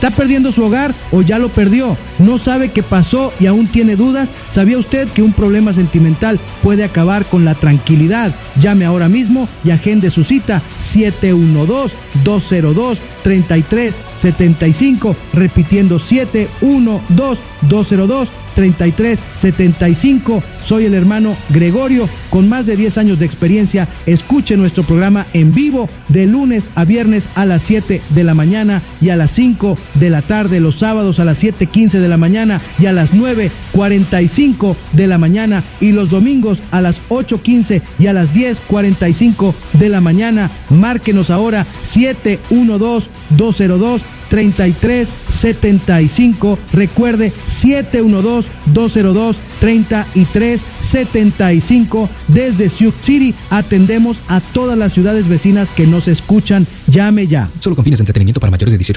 ¿Está perdiendo su hogar o ya lo perdió? ¿No sabe qué pasó y aún tiene dudas? ¿Sabía usted que un problema sentimental puede acabar con la tranquilidad? Llame ahora mismo y agende su cita 712-202-3375, repitiendo 712-202-3375. Soy el hermano Gregorio, con más de 10 años de experiencia. Escuche nuestro programa en vivo de lunes a viernes a las 7 de la mañana y a las 5 de la tarde, los sábados a las 7:15 de la mañana y a las 9:45 de la mañana, y los domingos a las 8:15 y a las 10:45 de la mañana. Márquenos ahora 712-202-3375. Recuerde, 712-202-3375. Desde Sioux City atendemos a todas las ciudades vecinas que nos escuchan. Llame ya. Solo con fines de entretenimiento para mayores de 18.